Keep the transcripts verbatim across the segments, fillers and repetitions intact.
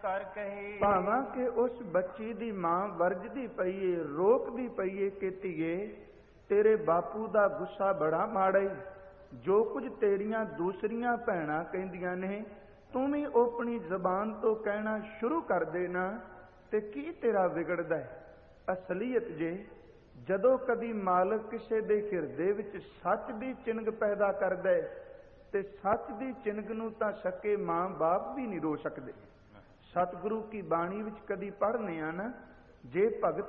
कर कही। भावां के उस बच्ची दी मां वरजदी पईए, रोकदी पईए कि धीए तेरे बापू दा गुस्सा बड़ा माड़ा ही, जो कुछ तेरियां दूसरियां भैणां कहंदियां ने तू भी अपनी जबान तो कहना शुरू कर देना ते की तेरा विगड़दा है। असलीयत जे जदों कदी मालक किसे दे हिरदे विच सच दी चिनग पैदा करदा है ते सच दी चिनग नूं तां सके मां बाप भी नहीं रो सकदे। सतगुरु की बाणी विच कदी पढ़ने आ ना, जे भगत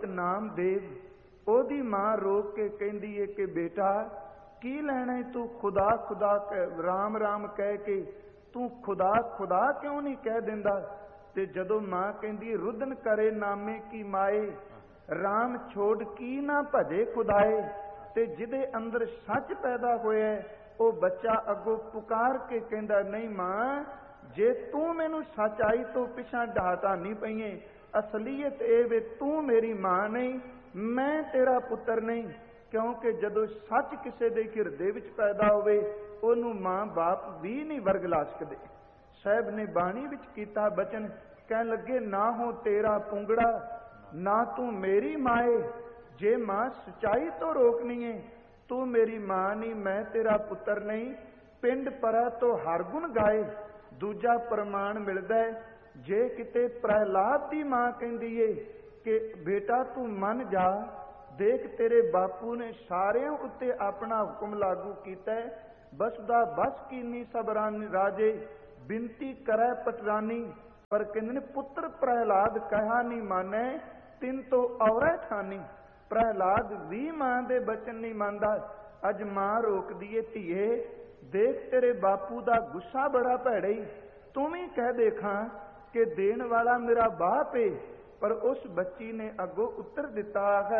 नामदेव ओदी मां रोक के कहंदी है कि बेटा की लैना है तू खुदा खुदा राम राम कह के तू खुदा खुदा क्यों नहीं कह दिंदा। ते जदों मां कहंदी रुदन करे नामे की माए, राम छोड़ की ना भजे खुदाए। ते जिदे अंदर सच पैदा होया वो बच्चा अगों पुकार के कहंदा नहीं मां जे तू मैनू सच्चाई तो पिछा ढाता नहीं पईए, असलीयत ए वे तू मेरी मां नहीं, मैं तेरा पुत्र नहीं। क्योंकि जदों सच किसी दे हिरदे विच पैदा होवे ओनू मां बाप भी नहीं वर्ग ला सकदे। साहब ने बाणी विच कीता बचन कह लगे ना हो तेरा पुंगड़ा ना तू मेरी माए, जे मां सच्चाई तो रोकनी है तू मेरी मां नहीं, मैं तेरा पुत्र नहीं। पिंड परा तो हर गुण गाए। दूजा प्रमाण मिलदा है जे किते प्रहलाद दी मां कहंदी है कि बेटा तू मन जा, देख तेरे बापू ने सारिਆਂ उत्ते अपना हुक्म लागू कीता है, बसदा बस कीनी सबरानी राजे बिनती करै पटरानी। पर कहंदे पुत्र प्रहलाद कहा नहीं माने तिन तो औरै ठानी। प्रहलाद भी मां दे बचन नहीं मानदा। अज मां रोकदी है धीए देख तेरे बापू दा गुस्सा बड़ा भैड़ा ही, तू भी कह देखा कि देण वाला मेरा बाप है। पर उस बच्ची ने अगो उत्तर दिता है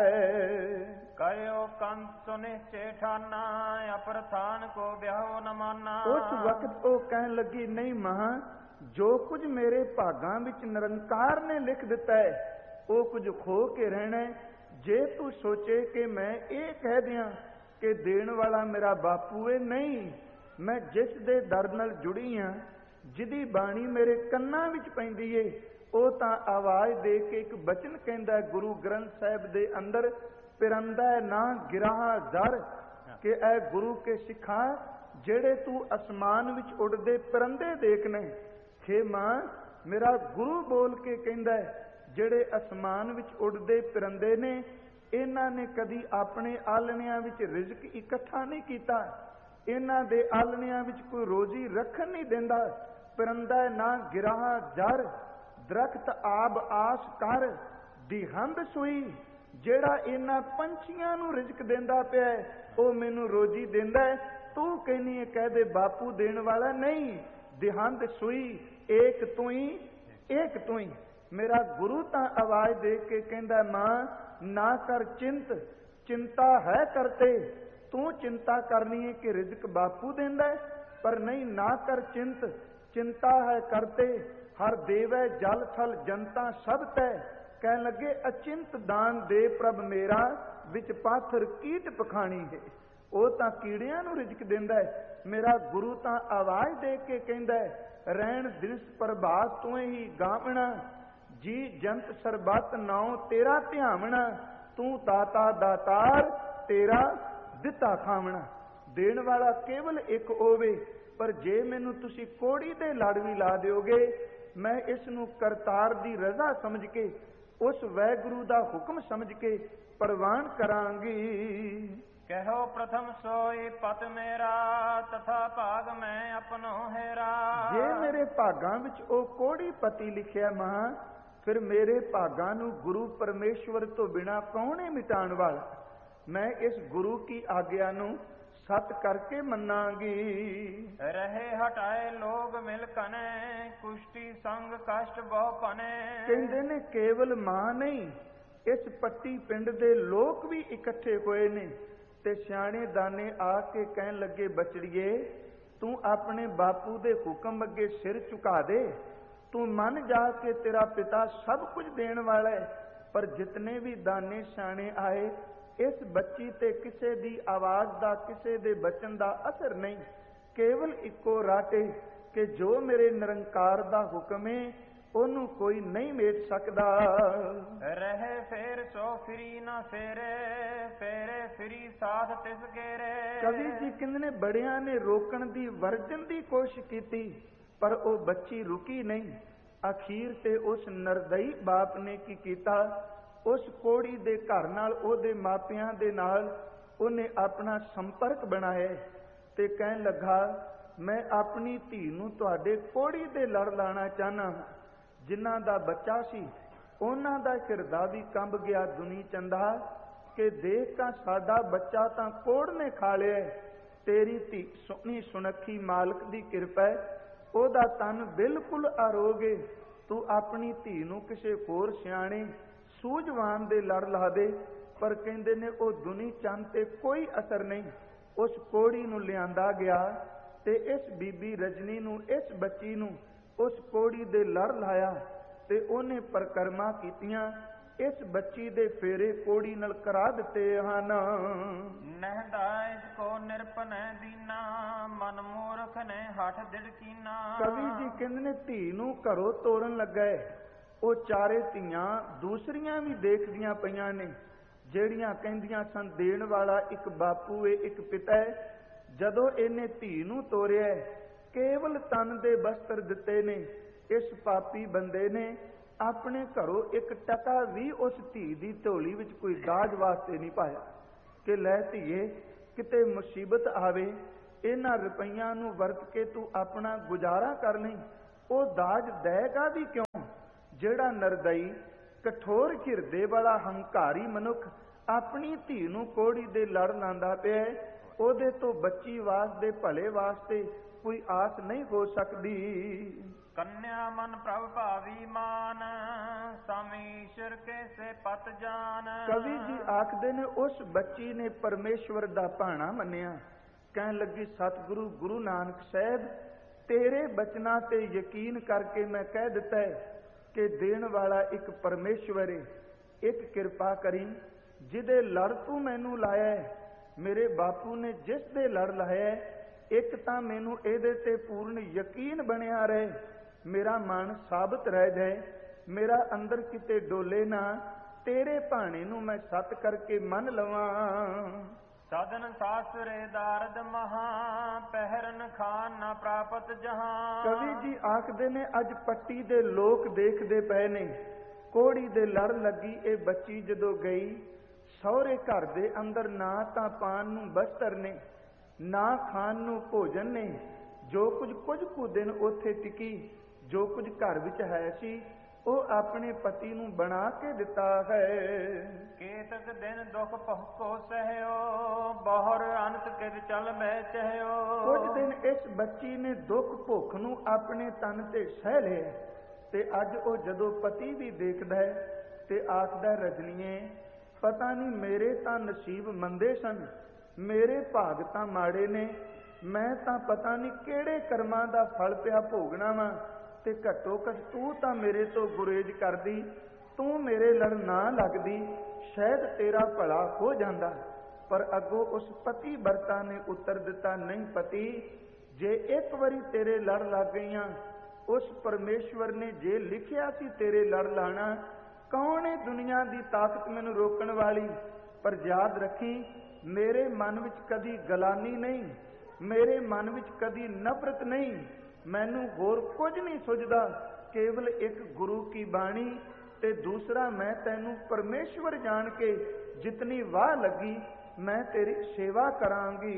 कयो कंस सुने चेठाना अप्रथान को ब्याहो न माना। उस वक्त वो कहन लगी नहीं मां जो कुछ मेरे भागां विच निरंकार ने लिख दिता है वो कुछ खो के रहना है। जे तू सोचे कि मैं ये कह दियां कि देण वाला मेरा बापू है, नहीं, मैं जिस दे दर नाल जुड़ी हां जिदी बाणी मेरे कन्नां विच पैंदी है ਉਹ ਤਾਂ आवाज दे के एक बचन कहंदा गुरु ग्रंथ साहिब दे अंदर पिरंदा ना गिराहा जर कि ऐ गुरु के सिखा जेड़े तू आसमान विच उड़दे परिंदे देखने। हे मां मेरा गुरु बोल के कहंदा जेड़े आसमान विच उड़दे परिंदे ने इन्हां ने कदी अपने आलणियां विच रिजक इकट्ठा नहीं कीता, इन्हां दे आलणियां विच कोई रोजी रखन नहीं देंदा। परिंदा ना गिराहा जर दरख्त आब आस कर दिहंद सुई, जेड़ा इन्हां पंछियां नूं रिजक देंदा पिया ओ मैनू रोजी देंदा है। तू कहनी है कह दे बापू देण वाला नहीं, दिहंद सुई एक तू ही एक तू ही। मेरा गुरु तां आवाज दे के कहंदा मां ना कर चिंत, चिंता है करते, तू चिंता करनी है कि रिजक बापू देंदा है, पर नहीं ना कर चिंत, चिंता है करते हर देवै जल थल जनता सब तै। कह लगे अचिंत दान दे प्रभ मेरा विच पाथर कीट पखाणी है। ਉਹ ਤਾਂ ਕੀੜਿਆਂ ਨੂੰ ਰਿਜ਼ਕ ਦਿੰਦਾ ਹੈ, ਮੇਰਾ ਗੁਰੂ ਤਾਂ ਆਵਾਜ਼ ਦੇ ਕੇ ਕਹਿੰਦਾ ਹੈ ਰਹਿਣ ਦਿਸ ਪ੍ਰਭਾਤ ਤੂੰ ਹੀ ਗਾਵਣਾ, ਜੀ ਜੰਤ ਸਰਬੱਤ ਨਾਉ ਤੇਰਾ ਧਿਆਵਣਾ, ਤੂੰ ਦਾਤਾ ਦਾਤਾਰ ਤੇਰਾ ਦਿੱਤਾ ਖਾਵਣਾ। ਦੇਣ ਵਾਲਾ ਕੇਵਲ ਇੱਕ ਹੋਵੇ, ਪਰ ਜੇ ਮੈਨੂੰ ਤੁਸੀਂ ਕੋੜੀ ਦੇ ਲੜ ਵੀ ਲਾ ਦਿਓਗੇ मैं इसनू करतार दी रजा समझ के उस वैगुरु दा हुक्म समझ के प्रवान करांगी। कहो प्रथम सोई पत मेरा तथा भाग मैं अपनो हेरा। जे मेरे भागां विच ओ कोड़ी पति लिखिया मां, फिर मेरे भागां नू गुरु परमेश्वर तो बिना कौन है मिटाण वाला। मैं इस गुरु की आज्ञा नू सत करके मनांगी। रहे हटाए लोग मिल कने कुष्टी संग कष्ट बहु पने। कहंदे ने केवल मां नहीं इस पट्टी पिंड दे लोग भी इकट्ठे होए ने ते सियाणे दाने आके कहन लगे बचड़िए तू अपने बापू दे हुक्म अगे सिर झुका दे, तू मन जा के तेरा पिता सब कुछ देण वाला है। पर जितने भी दाने सियाणे आए इस बच्ची ते किसे दी आवाज दा किसे दे बचन दा असर नहीं, केवल इको राटे कि जो मेरे निरंकार दा हुक्म है ਉਹਨੂੰ ਕੋਈ ਨਹੀਂ ਮੇਟ ਸਕਦਾ। ਰਹੇ ਫੇਰ ਸੋ ਫਿਰੀ ਨਾ ਫੇਰੇ, ਫੇਰੇ ਫਿਰੀ ਸਾਧ ਤਿਸ ਗੇਰੇ। ਕਵੀ ਜੀ ਕਹਿੰਦੇ ਨੇ ਬੜਿਆਂ ਨੇ ਰੋਕਣ ਦੀ, ਵਰਜਣ ਦੀ ਕੋਸ਼ਿਸ਼ ਕੀਤੀ, ਪਰ ਉਹ ਬੱਚੀ ਰੁਕੀ ਨਹੀਂ। ਅਖੀਰ ਤੇ ਉਸ ਨਰਦਈ ਬਾਪ ਨੇ ਕੀ ਕੀਤਾ, ਉਸ ਕੋੜੀ ਦੇ ਘਰ ਨਾਲ, ਉਹਦੇ ਮਾਪਿਆਂ ਦੇ ਨਾਲ ਉਹਨੇ ਆਪਣਾ ਸੰਪਰਕ ਬਣਾਇਆ ਤੇ ਕਹਿਣ ਲੱਗਾ, ਮੈਂ ਆਪਣੀ ਧੀ ਨੂੰ ਤੁਹਾਡੇ ਕੋੜੀ ਦੇ ਲੜ ਲਾਣਾ ਚਾਹਨਾ। ਜਿਨ੍ਹਾਂ ਦਾ ਬੱਚਾ ਸੀ ਉਹਨਾਂ ਦਾ ਹਿਰਦਾ ਵੀ ਕੰਬ ਗਿਆ ਦੁਨੀ ਚੰਦਾ, ਕਿ ਦੇਖ ਤਾਂ ਸਾਡਾ ਬੱਚਾ ਤਾਂ ਕੋੜ ਨੇ ਖਾ ਲਿਆ। ਤੇਰੀ ਧੀ ਸੋਹਣੀ ਸੁਨੱਖੀ ਮਾਲਕ ਦੀ ਕਿਰਪਾ, ਉਹਦਾ ਤਨ ਬਿਲਕੁਲ ਅਰੋਗੇ। ਤੂੰ ਆਪਣੀ ਧੀ ਨੂੰ ਕਿਸੇ ਹੋਰ ਸਿਆਣੇ ਸੂਝਵਾਨ ਦੇ ਲੜ ਲਾ ਦੇ। ਪਰ ਕਹਿੰਦੇ ਨੇ ਉਹ ਦੁਨੀ ਚੰਦ ਤੇ ਕੋਈ ਅਸਰ ਨਹੀਂ। ਉਸ ਕੋੜੀ ਨੂੰ ਲਿਆਂਦਾ ਗਿਆ ਤੇ ਇਸ ਬੀਬੀ ਰਜਨੀ ਨੂੰ, ਇਸ ਬੱਚੀ ਨੂੰ ਉਸ ਕੋੜੀ ਦੇ ਲੜ ਲਾਇਆ ਤੇ ਉਹਨੇ ਪਰਕਰਮਾ ਕੀਤੀਆਂ। ਇਸ ਬੱਚੀ ਦੇ ਫੇਰੇ ਕੋੜੀ ਨਾਲ ਕਰਾ ਦਿੱਤੇ ਹਨ। ਨਹਿਦਾ ਇਸ ਕੋ ਨਿਰਪਨੈ ਦੀਨਾ, ਮਨ ਮੂਰਖ ਨੇ ਹੱਠ ਦਿੜਕੀਨਾ। ਕਵੀ ਜੀ ਕਹਿੰਦੇ ਨੇ ਧੀ ਨੂੰ ਘਰੋਂ ਤੋਰਨ ਲੱਗਾ, ਉਹ ਚਾਰੇ ਧੀਆਂ ਦੂਸਰੀਆਂ ਵੀ ਦੇਖਦੀਆਂ ਪਈਆਂ ਨੇ, ਜਿਹੜੀਆਂ ਕਹਿੰਦੀਆਂ ਸਨ ਦੇਣ ਵਾਲਾ ਇੱਕ ਬਾਪੂ ਏ, ਇੱਕ ਪਿਤਾ ਹੈ। ਜਦੋਂ ਇਹਨੇ ਧੀ ਨੂੰ ਤੋਰਿਆ, ਕੇਵਲ ਤਨ ਦੇ ਬਸਤਰ ਦਿੱਤੇ ਨੇ, ਇਸ ਪਾਪੀ ਬੰਦੇ ਨੇ ਆਪਣੇ ਘਰੋਂ ਇੱਕ ਟਕਾ ਵੀ ਉਸ ਧੀ ਦੀ ਝੋਲੀ ਵਿੱਚ ਕੋਈ ਦਾਜ ਵਾਸਤੇ ਨਹੀਂ ਪਾਇਆ ਕਿ ਲੈ ਧੀਏ ਕਿਤੇ ਮੁਸੀਬਤ ਆਵੇ, ਇਹਨਾਂ ਰੁਪਈਆਂ ਨੂੰ ਵਰਤ ਕੇ ਤੂੰ ਆਪਣਾ ਗੁਜ਼ਾਰਾ ਕਰ ਲਈ। ਉਹ ਦਾਜ ਦੇਗਾ ਵੀ ਕਿਉਂ, ਜਿਹੜਾ ਨਰਦਈ ਕਠੋਰ ਹਿਰਦੇ ਵਾਲਾ ਹੰਕਾਰੀ ਮਨੁੱਖ ਆਪਣੀ ਧੀ ਨੂੰ ਕੋੜੀ ਦੇ ਲੜ ਲਾਂਦਾ ਪਿਆ, ਉਹਦੇ ਤੋਂ ਬੱਚੀ ਵਾਸਤੇ, ਭਲੇ ਵਾਸਤੇ ਕੋਈ ਆਸ ਨਹੀਂ ਹੋ ਸਕਦੀ। ਕੰਨਿਆ ਮਨ ਪ੍ਰਭ ਭਾਵੀ ਮਾਨ, ਸਮੀਸ਼ਰ ਕੇ ਸੇ ਪਤ ਜਾਨ। ਕਵੀ ਜੀ ਆਖਦੇ ਨੇ ਉਸ ਬੱਚੀ ਨੇ ਪਰਮੇਸ਼ਵਰ ਦਾ ਭਾਣਾ ਮੰਨਿਆ। ਕਹਿਣ ਲੱਗੀ, ਸਤਿਗੁਰੂ ਗੁਰੂ ਨਾਨਕ ਸਾਹਿਬ, ਤੇਰੇ ਬਚਨਾਂ ਤੇ ਯਕੀਨ ਕਰਕੇ ਮੈਂ ਕਹਿ ਦਿੱਤਾ ਹੈ ਕਿ ਦੇਣ ਵਾਲਾ ਇੱਕ ਪਰਮੇਸ਼ਵਰ ਹੈ। ਇੱਕ ਕਿਰਪਾ ਕਰੀ, ਜਿਹਦੇ ਲੜ ਤੂੰ ਮੈਨੂੰ ਲਾਇਆ ਹੈ, ਮੇਰੇ ਬਾਪੂ ਨੇ ਜਿਸ ਦੇ ਲੜ ਲਾਇਆ, ਇੱਕ ਤਾਂ ਮੈਨੂੰ ਇਹਦੇ ਤੇ ਪੂਰਨ ਯਕੀਨ ਬਣਿਆ ਰਹੇ, ਮੇਰਾ ਮਨ ਸਾਬਤ ਰਹਿ ਜਾਏ, ਮੇਰਾ ਅੰਦਰ ਕਿਤੇ ਡੋਲੇ ਨਾ, ਤੇਰੇ ਭਾਣੇ ਨੂੰ ਮੈਂ ਸੱਤ ਕਰਕੇ ਮੰਨ ਲਵਾਂ। ਸਾਧਨ ਸਾਸਰੇ ਦਾਰਦ ਮਹਾ, ਪਹਿਰਨ ਖਾਨ ਨਾ ਪ੍ਰਾਪਤ ਜਹਾਂ। ਕਵੀ ਜੀ ਆਖਦੇ ਨੇ ਅੱਜ ਪੱਟੀ ਦੇ ਲੋਕ ਦੇਖਦੇ ਪਏ ਨੇ, ਕੋੜੀ ਦੇ ਲੜ ਲੱਗੀ ਇਹ ਬੱਚੀ ਜਦੋਂ ਗਈ, ਸਹੁਰੇ ਘਰ ਦੇ ਅੰਦਰ ਨਾ ਤਾਂ ਪਾਨ ਨੂੰ ਬਸਤਰ ਨੇ, ਨਾ ਖਾਣ ਨੂੰ ਭੋਜਨ ਨੇ। ਜੋ ਕੁਝ ਕੁਝ ਕੁ ਦਿਨ ਉੱਥੇ ਟਿਕੀ, ਜੋ ਕੁਝ ਘਰ ਵਿੱਚ ਹੈ ਸੀ, ਉਹ ਆਪਣੇ ਪਤੀ ਨੂੰ ਬਣਾ ਕੇ ਦਿੱਤਾ ਹੈ। ਕੇਤਕ ਦਿਨ ਦੁਖ ਪਹੁਕੋ ਸਹਿਓ, ਬਹੁਰ ਅੰਤ ਕੇ ਚਲ ਮੈਂ ਚਹਿਓ। ਕੁਝ ਦਿਨ ਇਸ ਬੱਚੀ ਨੇ ਦੁੱਖ ਭੁੱਖ ਨੂੰ ਆਪਣੇ ਤਨ ਤੇ ਸਹਿ ਲਿਆ ਤੇ ਅੱਜ ਉਹ ਜਦੋਂ ਪਤੀ ਵੀ ਦੇਖਦਾ ਹੈ ਤੇ ਆਖਦਾ, ਰਜਨੀਏ ਪਤਾ ਨਹੀਂ ਮੇਰੇ ਤਾਂ ਨਸੀਬ ਮੰਦੇ ਸਨ, ਮੇਰੇ ਭਾਗ ਤਾਂ ਮਾੜੇ ਨੇ, ਮੈਂ ਤਾਂ ਪਤਾ ਨਹੀਂ ਕਿਹੜੇ ਕਰਮਾਂ ਦਾ ਫਲ ਪਿਆ ਭੋਗਣਾ ਵਾ, ਤੇ ਘੱਟੋ ਘੱਟ ਤੂੰ ਤਾਂ ਮੇਰੇ ਤੋਂ ਗੁਰੇਜ਼ ਕਰਦੀ, ਤੂੰ ਮੇਰੇ ਲੜ ਨਾ ਲੱਗਦੀ, ਸ਼ਾਇਦ ਤੇਰਾ ਭਲਾ ਹੋ ਜਾਂਦਾ। ਪਰ ਅੱਗੋਂ ਉਸ ਪਤੀ ਵਰਤਾ ਨੇ ਉੱਤਰ ਦਿੱਤਾ, ਨਹੀਂ ਪਤੀ, ਜੇ ਇੱਕ ਵਾਰੀ ਤੇਰੇ ਲੜ ਲੱਗ ਗਈਆਂ, ਉਸ ਪਰਮੇਸ਼ਵਰ ਨੇ ਜੇ ਲਿਖਿਆ ਸੀ ਤੇਰੇ ਲੜ ਲਾਣਾ, ਕੌਣ ਹੈ ਦੁਨੀਆ ਦੀ ਤਾਕਤ ਮੈਨੂੰ ਰੋਕਣ ਵਾਲੀ। ਪਰ ਯਾਦ ਰੱਖੀ, ਮੇਰੇ ਮਨ ਵਿੱਚ ਕਦੀ ਗਲਾਨੀ ਨਹੀਂ, ਮੇਰੇ ਮਨ ਵਿੱਚ ਕਦੀ ਨਫ਼ਰਤ ਨਹੀਂ, ਮੈਨੂੰ ਹੋਰ ਕੁਝ ਨਹੀਂ ਸੁਝਦਾ, ਕੇਵਲ ਇੱਕ ਗੁਰੂ ਕੀ ਬਾਣੀ ਤੇ ਦੂਸਰਾ ਮੈਂ ਤੈਨੂੰ ਪਰਮੇਸ਼ਵਰ ਜਾਣ ਕੇ ਜਿਤਨੀ ਵਾਹ ਲੱਗੀ ਮੈਂ ਤੇਰੀ ਸੇਵਾ ਕਰਾਂਗੀ।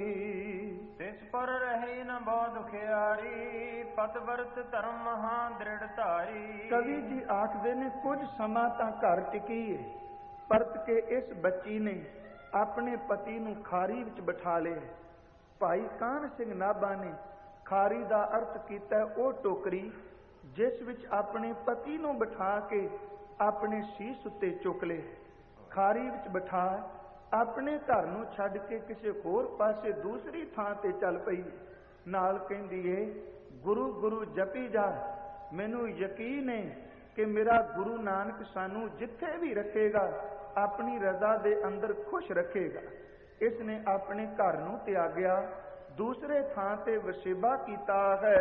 ਤਿਸ ਪਰ ਰਹੀ ਨ ਬਹੁ ਦੁਖਿਆਰੀ, ਪਤ ਵਰਤ ਧਰਮ ਮਹਾ ਦ੍ਰਿੜ ਧਾਰੀ। ਕਵੀ ਜੀ ਆਖਦੇ ਨੇ ਕੁਝ ਸਮਾਂ ਤਾਂ ਘਰ ਟਿਕੀ ਏ, ਪਰਤ ਕੇ ਇਸ ਬੱਚੀ ਨੇ ਆਪਣੇ ਪਤੀ ਨੂੰ ਖਾਰੀ ਵਿੱਚ ਬਿਠਾ ਲਿਆ। ਭਾਈ ਕਾਹਨ ਸਿੰਘ ਨਾਭਾ ਨੇ ਖਾਰੀ ਦਾ ਅਰਥ ਕੀਤਾ ਉਹ ਟੋਕਰੀ ਜਿਸ ਵਿੱਚ ਆਪਣੇ ਪਤੀ ਨੂੰ ਬਿਠਾ ਕੇ ਆਪਣੇ ਸੀਸ ਉੱਤੇ ਚੁੱਕ ਲਏ। ਖਾਰੀ ਵਿੱਚ ਬਿਠਾ ਆਪਣੇ ਘਰ ਨੂੰ ਛੱਡ ਕੇ ਕਿਸੇ ਹੋਰ ਪਾਸੇ ਦੂਸਰੀ ਥਾਂ ਤੇ ਚੱਲ ਪਈ। ਨਾਲ ਕਹਿੰਦੀ ਏ, ਗੁਰੂ ਗੁਰੂ ਜਪੀ ਜਾ, ਮੈਨੂੰ ਯਕੀਨ ਹੈ ਕਿ ਮੇਰਾ ਗੁਰੂ ਨਾਨਕ ਸਾਨੂੰ ਜਿੱਥੇ ਵੀ ਰੱਖੇਗਾ ਆਪਣੀ ਰਜ਼ਾ ਦੇ ਅੰਦਰ ਖੁਸ਼ ਰੱਖੇਗਾ। ਇਸ ਨੇ ਆਪਣੇ ਘਰ ਨੂੰ ਤਿਆਗਿਆ, ਦੂਸਰੇ ਥਾਂ ਤੇ ਵਸੇਬਾ ਕੀਤਾ ਹੈ।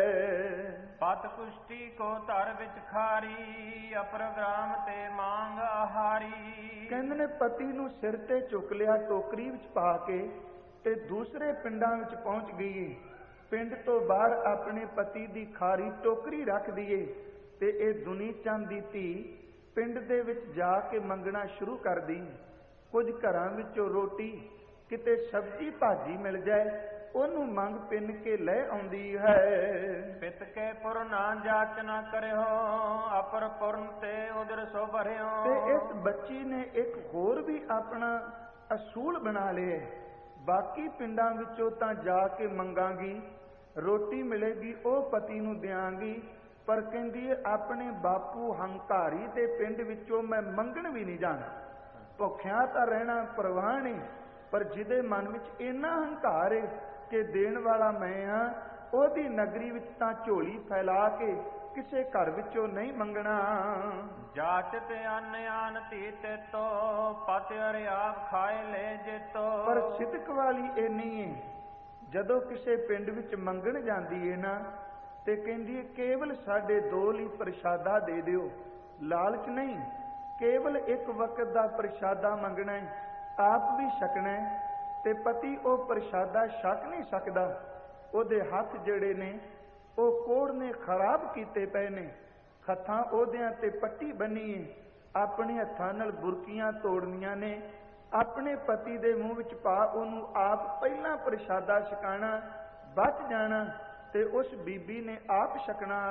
ਪਤ ਕੁਸ਼ਟੀ ਕੋ ਧਰ ਵਿੱਚ ਖਾਰੀ, ਅਪਰਗ੍ਰਾਮ ਤੇ ਮੰਗ ਆਹਾਰੀ। ਕਹਿੰਦੇ ਨੇ ਪਤੀ ਨੂੰ ਸਿਰ ਤੇ ਚੁੱਕ ਲਿਆ ਟੋਕਰੀ ਵਿੱਚ ਪਾ ਕੇ ਤੇ ਦੂਸਰੇ ਪਿੰਡਾਂ ਵਿੱਚ ਪਹੁੰਚ ਗਈ। ਪਿੰਡ ਤੋਂ ਬਾਹਰ ਆਪਣੇ ਪਤੀ ਦੀ ਖਾਰੀ ਟੋਕਰੀ ਰੱਖ ਦਈਏ ਤੇ ਇਹ ਦੁਨੀ ਚੰਦ ਦੀ ਧੀ ਪਿੰਡ ਦੇ ਵਿੱਚ ਜਾ ਕੇ ਮੰਗਣਾ ਸ਼ੁਰੂ ਕਰਦੀ। ਕੁਝ ਘਰਾਂ ਵਿੱਚੋਂ ਰੋਟੀ, ਕਿਤੇ ਸਬਜ਼ੀ ਭਾਜੀ ਮਿਲ ਜਾਏ, ਉਹਨੂੰ ਮੰਗ ਪਿੰਨ ਕੇ ਲੈ ਆਉਂਦੀ ਹੈ। ਪਿਤ ਕੇ ਪੁਰ ਨਾ ਜਾਚ ਨਾ ਕਰਿਓ, ਅਪਰ ਪੁਰਨ ਤੇ ਉਦਰ ਸੋ ਭਰਿਓ। ਤੇ ਇਸ ਬੱਚੀ ਨੇ ਇੱਕ ਹੋਰ ਵੀ ਆਪਣਾ ਅਸੂਲ ਬਣਾ ਲਿਆ। ਬਾਕੀ ਪਿੰਡਾਂ ਵਿੱਚੋਂ ਤਾਂ ਜਾ ਕੇ ਮੰਗਾਂਗੀ, ਰੋਟੀ ਮਿਲੇਗੀ ਉਹ ਪਤੀ ਨੂੰ ਦਿਆਂਗੀ, ਪਰ ਕਹਿੰਦੀ ਆਪਣੇ ਬਾਪੂ ਹੰਕਾਰੀ ਦੇ ਪਿੰਡ ਵਿੱਚੋਂ ਮੈਂ ਮੰਗਣ ਵੀ ਨਹੀਂ ਜਾਣਾ। ਭੁੱਖਿਆਂ ਤਾਂ ਰਹਿਣਾ ਪ੍ਰਵਾਹ ਨਹੀਂ, ਪਰ ਜਿਹਦੇ ਮਨ ਵਿੱਚ ਇੰਨਾ ਹੰਕਾਰ ਹੈ ਕਿ ਦੇਣ ਵਾਲਾ ਮੈਂ ਹਾਂ, ਉਹਦੀ ਨਗਰੀ ਵਿੱਚ ਤਾਂ ਝੋਲੀ ਫੈਲਾ ਕੇ ਕਿਸੇ ਘਰ ਵਿੱਚੋਂ ਨਹੀਂ ਮੰਗਣਾ। ਜਾਚ ਤੇ ਅੰਨ ਆਨ ਧੀ ਤੇ ਤੋ, ਪਤ ਅਰ ਆਪ ਖਾਏ ਲੈ ਜੇਤੋ। ਪਰ ਸਿਦਕ ਵਾਲੀ ਇਹ ਨਹੀਂ ਹੈ। ਜਦੋਂ ਕਿਸੇ ਪਿੰਡ ਵਿੱਚ ਮੰਗਣ ਜਾਂਦੀ ਹੈ ਨਾ, ਤੇ ਕਹਿੰਦੀ ਹੈ ਕੇਵਲ ਸਾਡੇ ਦੋ ਲਈ ਪ੍ਰਸ਼ਾਦਾ ਦੇ ਦਿਓ। ਲਾਲਚ ਨਹੀਂ, ਕੇਵਲ ਇੱਕ ਵਕਤ ਦਾ ਪ੍ਰਸ਼ਾਦਾ ਮੰਗਣਾ ਹੈ, ਆਪ ਵੀ ਛਕਣਾ ਹੈ। ਤੇ ਪਤੀ ਉਹ ਪ੍ਰਸ਼ਾਦਾ ਛਕ ਨਹੀਂ ਸਕਦਾ। ਉਹਦੇ ਹੱਥ ਜਿਹੜੇ ਨੇ ਉਹ ਕੋੜ ਨੇ ਖਰਾਬ ਕੀਤੇ ਪਏ ਨੇ। ਹੱਥਾਂ ਉਹਦਿਆਂ ਤੇ ਪੱਟੀ ਬੰਨੀ ਹੈ, ਆਪਣੇ ਹੱਥਾਂ ਨਾਲ ਬੁਰਕੀਆਂ ਤੋੜਨੀਆਂ ਨੇ, ਆਪਣੇ ਪਤੀ ਦੇ ਮੂੰਹ ਵਿੱਚ ਪਾ ਉਹਨੂੰ ਆਪ ਪਹਿਲਾਂ ਪ੍ਰਸ਼ਾਦਾ ਛਕਾਣਾ, ਬਚ ਜਾਣਾ ਤੇ ਉਸ ਬੀਬੀ ਨੇ ਆਪ ਛਕਣਾ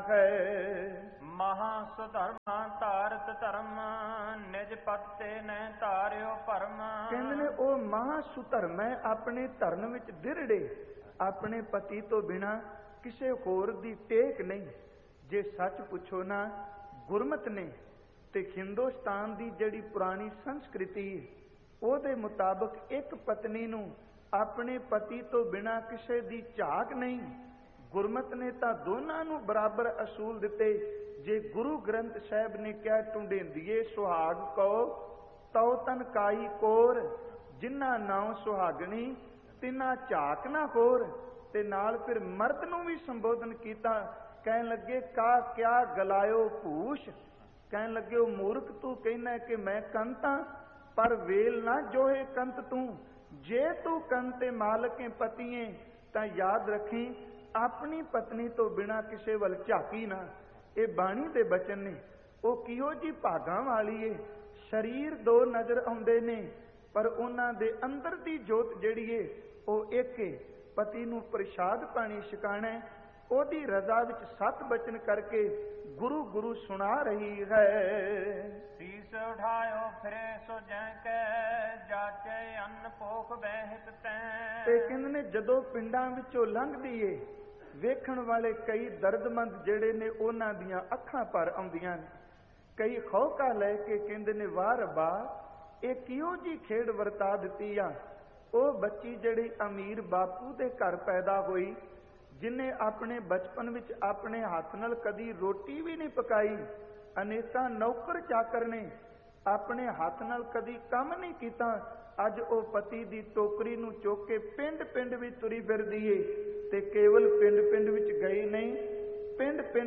ਹੈ। ਮਹਾ ਸੁਧਰਮਾ ਧਾਰਤ ਧਰਮ, ਨਿਜ ਪਤ ਤੇ ਨੈ ਧਾਰਿਓ ਭਰਮ। ਕਹਿੰਦੇ ਨੇ ਉਹ ਮਹਾ ਸੁਧਰਮ ਹੈ, ਆਪਣੇ ਧਰਨ ਵਿੱਚ ਦਿਰੜੇ, ਆਪਣੇ ਪਤੀ ਤੋਂ ਬਿਨਾਂ ਕਿਸੇ ਹੋਰ ਦੀ ਟੇਕ ਨਹੀਂ। ਜੇ ਸੱਚ ਪੁੱਛੋ ਨਾ, ਗੁਰਮਤ ਨੇ ਤੇ ਹਿੰਦੁਸਤਾਨ ਦੀ ਜਿਹੜੀ ਪੁਰਾਣੀ ਸੰਸਕ੍ਰਿਤੀ ਉਹਦੇ ਮੁਤਾਬਕ ਇੱਕ ਪਤਨੀ ਨੂੰ ਆਪਣੇ ਪਤੀ ਤੋਂ ਬਿਨਾਂ ਕਿਸੇ ਦੀ ਝਾਕ ਨਹੀਂ। ਗੁਰਮਤ ਨੇ ਤਾਂ ਦੋਨਾਂ ਨੂੰ ਬਰਾਬਰ ਅਸੂਲ ਦਿੱਤੇ। ਜੇ ਗੁਰੂ ਗ੍ਰੰਥ ਸਾਹਿਬ ਨੇ ਕਿਹਾ ਟੁੰਡੇਂਦੀਏ ਸੁਹਾਗ ਕੋ, ਤਉ ਤਨ ਕਾਈ ਕੋਰ, ਜਿਨ੍ਹਾਂ ਨਾਉ ਸੁਹਾਗਣੀ ਤਿੰਨਾ ਝਾਕ ਨਾ ਹੋਰ। ਤੇ ਨਾਲ ਫਿਰ ਮਰਦ ਨੂੰ ਵੀ ਸੰਬੋਧਨ ਕੀਤਾ, ਕਹਿਣ ਲੱਗੇ ਕਾ ਕਿਆ ਗਲਾਇਓ ਭੂਸ਼। ਕਹਿਣ ਲੱਗੇ ਉਹ ਮੂਰਖ, ਤੂੰ ਕਹਿੰਦਾ ਕਿ ਮੈਂ ਕੰਤਾਂ, ਪਰ ਵੇਲ ਨਾ ਜੋਹੇ ਕੰਤ ਤੂੰ। ਜੇ ਤੂੰ ਕੰਤੇ ਮਾਲਕੇ ਪਤੀਏ ਤਾਂ ਯਾਦ ਰੱਖੀ ਆਪਣੀ ਪਤਨੀ ਤੋਂ ਬਿਨਾਂ ਕਿਸੇ ਵੱਲ ਝਾਕੀ ਨਾ। ਇਹ ਬਾਣੀ ਦੇ ਬਚਨ ਨੇ। ਉਹ ਕਿਹੋ ਜੀ ਭਾਗਾਂ ਵਾਲੀ ਏ। ਸਰੀਰ ਦੋ ਨਜ਼ਰ ਆਉਂਦੇ ਨੇ, ਪਰ ਉਹਨਾਂ ਦੇ ਅੰਦਰ ਦੀ ਜੋਤ ਜਿਹੜੀ ਏ ਉਹ ਇੱਕ ਏ। ਪਤੀ ਨੂੰ ਪ੍ਰਸ਼ਾਦ ਪਾਣੀ ਛਕਾਣਾ, ਉਹਦੀ ਰਜ਼ਾ ਵਿੱਚ ਸਤ ਬਚਨ ਕਰਕੇ ਗੁਰੂ ਗੁਰੂ ਸੁਣਾ ਰਹੀ ਹੈ। ਸੀਸ ਉਠਾਇਓ ਫਿਰੇ ਸੋ ਜੈ ਕੈ, ਜਾਚੇ ਅੰਨ ਭੋਖ ਬਹਿਤ ਤੈ। ਤੇ ਕਹਿੰਦੇ ਨੇ ਜਦੋਂ ਪਿੰਡਾਂ ਵਿੱਚੋਂ ਲੰਘਦੀ ਏ, ਵੇਖਣ ਵਾਲੇ ਕਈ ਦਰਦਮੰਦ ਜਿਹੜੇ ਨੇ ਉਹਨਾਂ ਦੀਆਂ ਅੱਖਾਂ ਭਰ ਆਉਂਦੀਆਂ ਨੇ। ਕਈ ਖੌਕਾ ਲੈ ਕੇ ਕਹਿੰਦੇ ਨੇ ਵਾਹ ਰੱਬਾ, ਇਹ ਕਿਹੋ ਜੀ ਖੇਡ ਵਰਤਾ ਦਿੱਤੀ ਆ। ਉਹ ਬੱਚੀ ਜਿਹੜੀ ਅਮੀਰ ਬਾਪੂ ਦੇ ਘਰ ਪੈਦਾ ਹੋਈ, ਜਿਨੇ ਆਪਣੇ ਬਚਪਨ ਵਿੱਚ ਆਪਣੇ ਹੱਥ ਨਾਲ ਕਦੀ ਰੋਟੀ ਵੀ ਨਹੀਂ ਪਕਾਈ, ਅਨੇਕਾਂ ਨੌਕਰ ਚਾਕਰ ਨੇ, ਆਪਣੇ ਹੱਥ ਨਾਲ ਕਦੀ ਕੰਮ ਨਹੀਂ ਕੀਤਾ, ਅੱਜ ਉਹ ਪਤੀ ਦੀ ਟੋਕਰੀ ਨੂੰ ਚੁੱਕ ਕੇ ਪਿੰਡ ਪਿੰਡ ਵਿੱਚ ਤੁਰੀ ਫਿਰਦੀ ਏ। ਤੇ ਕੇਵਲ ਪਿੰਡ ਪਿੰਡ ਵਿੱਚ ਗਈ ਨਹੀਂ, ਪਿੰਡ ਪਿੰਡ